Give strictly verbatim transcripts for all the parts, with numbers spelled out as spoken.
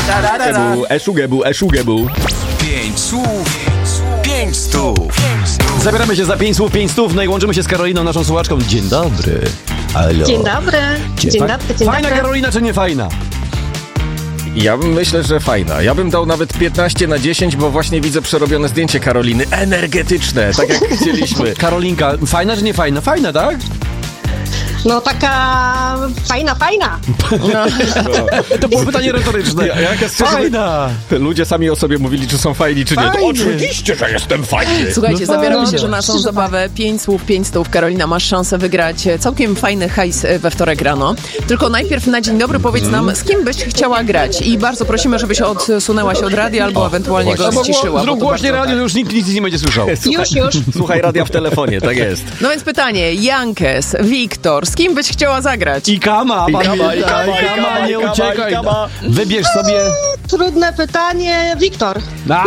Eszugebu, eszugebu, eszugebu. Pięć słów, pięć stów. Zabieramy się za pięć słów, pięć stów, no i łączymy się z Karoliną, naszą słuchaczką. Dzień dobry. Halo. Dzień dobry. Dzień, dzień dobry, dzień Fajna dobry. Karolina czy nie fajna? Ja myślę, że fajna. Ja bym dał nawet piętnaście na dziesięć, bo właśnie widzę przerobione zdjęcie Karoliny. Energetyczne, tak jak chcieliśmy. Karolinka, fajna czy nie fajna? Fajna, tak? No taka fajna, fajna. No. To było pytanie retoryczne. Ja, jaka Fajna. Ludzie sami o sobie mówili, czy są fajni, czy nie. To Fajny. oczywiście, że jestem fajny. Słuchajcie, No zabieramy fajnie. się na naszą zabawę. Pięć słów, pięć stów. Karolina, masz szansę wygrać całkiem fajny hajs we wtorek rano. Tylko najpierw na dzień dobry powiedz nam, z kim byś chciała grać. I bardzo prosimy, żebyś odsunęła się od radia albo ewentualnie go właśnie. ściszyła. Zrób bo to głośniej bardzo radio, już nikt nic nie będzie słyszał. Już, już. Słuchaj radia w telefonie, tak jest. No więc pytanie, Jankes, Wiktor, z kim byś chciała zagrać? I kama, I kama, pamiętaj, i kama, i kama, nie i kama, uciekaj. i kama. Wybierz sobie... Trudne pytanie. Wiktor.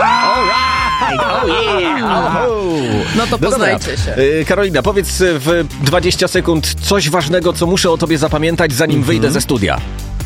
No to poznajcie się. Y, Karolina, powiedz w dwadzieścia sekund coś ważnego, co muszę o tobie zapamiętać, zanim wyjdę ze studia.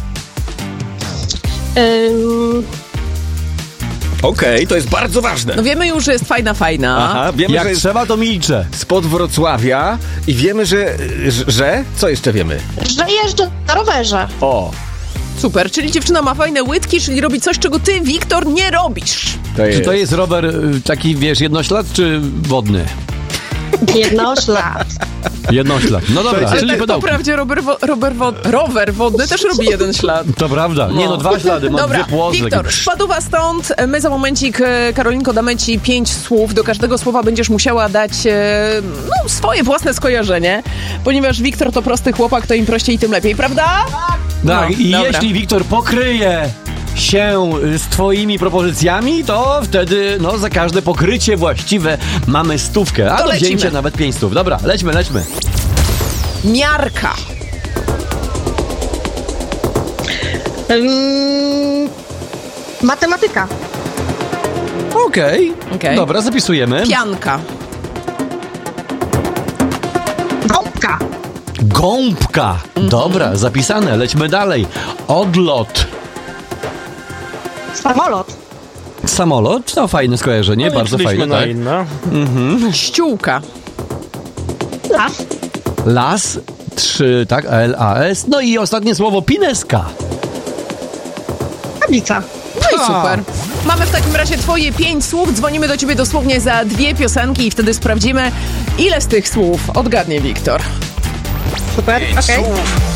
Ym, Okej, to jest bardzo ważne. No wiemy już, że jest fajna, fajna. Aha, wiemy, Jak że jest trzeba, to milczę. spod Wrocławia i wiemy, że, że... że? Co jeszcze wiemy? że jeżdżę na rowerze. O, Super, czyli dziewczyna ma fajne łydki, czyli robi coś, czego ty, Wiktor, nie robisz. to jest... Czy to jest rower y, taki, wiesz, jednoślad czy wodny? Jednoślad. Jednoślad. No dobra, Ale czyli tak po pedałki. prawdzie rower, wo- rower, wo- rower wodny też robi jeden ślad. To prawda. Nie no, dwa ślady, mam Dobra, dwie płozę. Wiktor, takie. szpaduwa stąd. My za momencik, e, Karolinko, damy ci pięć słów. Do każdego słowa będziesz musiała dać e, no, swoje własne skojarzenie, ponieważ Wiktor to prosty chłopak, to im prościej, tym lepiej, prawda? Tak, No, i dobra. jeśli Wiktor pokryje się z twoimi propozycjami, to wtedy, no, za każde pokrycie właściwe mamy stówkę, a To do lecimy. wzięcia nawet pięć stów. Dobra, lećmy, lećmy. Miarka. Ym, matematyka. Okej, Okej. dobra, zapisujemy. Pianka. Gąbka. Gąbka. Dobra, zapisane, lećmy dalej. Odlot. Samolot. Samolot, no fajne skojarzenie, bardzo fajne, tak? inna. Ściółka. Las. Las, trzy, tak, L A S. No i ostatnie słowo, pineska. Tablica. No i Ha. super. Mamy w takim razie twoje pięć słów. Dzwonimy do ciebie dosłownie za dwie piosenki i wtedy sprawdzimy, ile z tych słów odgadnie Wiktor. Super. Pięć Okej. słów,